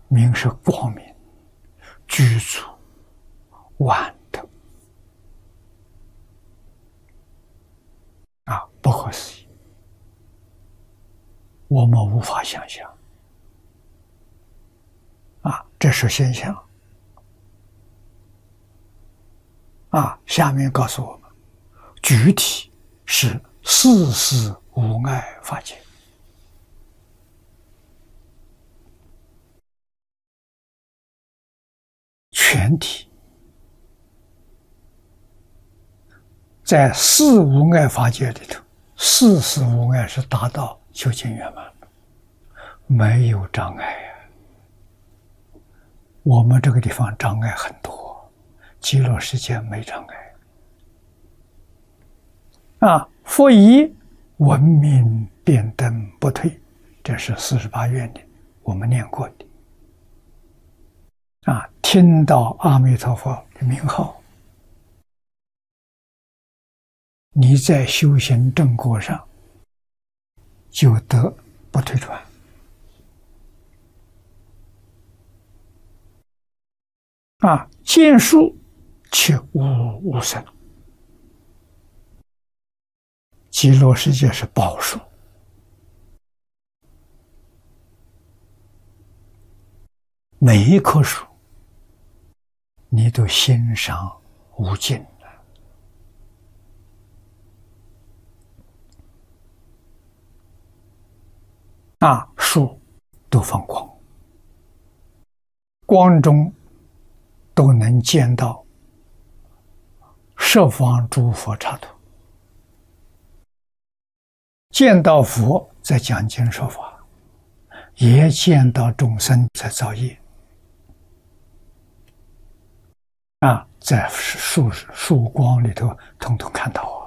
明是光明，具足万德啊，不可思议，我们无法想象啊，这是现象啊。下面告诉我们，具体是事事无碍法界。全体在事无碍法界里头，事事无碍是达到究竟圆满，没有障碍啊。我们这个地方障碍很多，极乐世界没障碍啊。佛以闻名便登不退，这是48愿里我们念过的啊。听到阿弥陀佛的名号，你在修行正果上就得不退转啊。见树且无生，极乐世界是宝树，每一棵树你都欣赏无尽啊。树都放光，光中都能见到十方诸佛刹土，见到佛在讲经说法，也见到众生在造业啊，在树光里头统统看到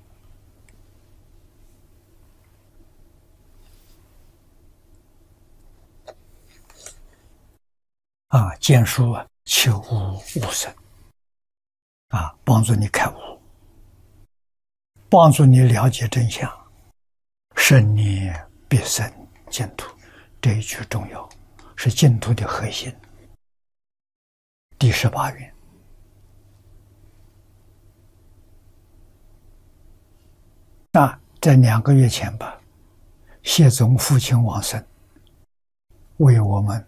啊。见树啊，求无生啊，帮助你开悟，帮助你了解真相。生念必生净土，这一句重要，是净土的核心。第18愿啊，在2个月前吧，谢总父亲往生，为我们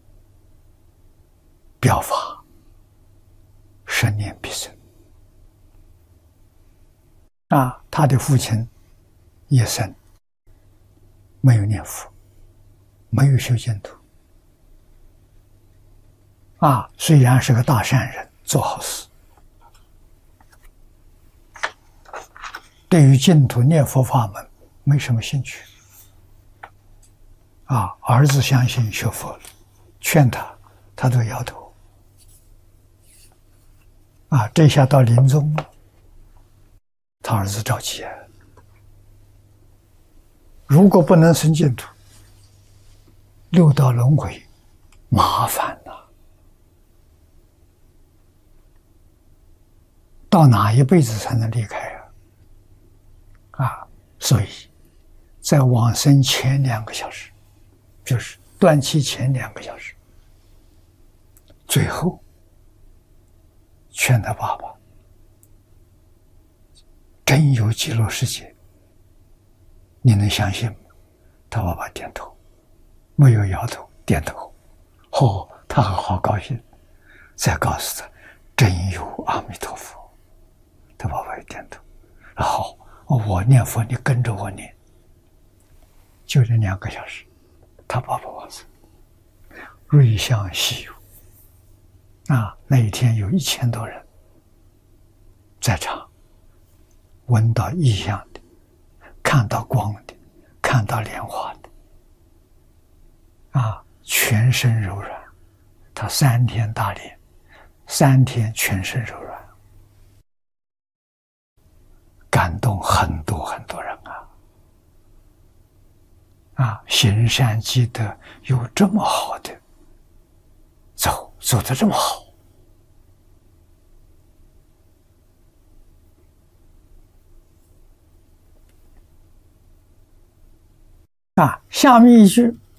表法，生念必生啊。他的父亲一生没有念佛，没有修净土啊。虽然是个大善人，做好事，对于净土念佛法门没什么兴趣啊。儿子相信学佛了，劝他，他都摇头啊。这下到临终了，他儿子着急啊，如果不能生净土，六道轮回麻烦了，到哪一辈子才能离开啊？所以在往生前2个小时，就是断气前2个小时，最后劝他爸爸，真有极乐世界，你能相信吗？他爸爸点头，没有摇头，点头。他好高兴，再告诉他，真有阿弥陀佛。他爸爸也点头。好，我念佛，你跟着我念。就这2个小时，他爸爸往生，瑞相稀有啊！那一天有1000多人在场，闻到异象的，看到光的，看到莲花的啊，全身柔软。他3天大练，3天全身柔软，感动很多很多人啊！行善积德有这么好的，走得这么好啊！下面一句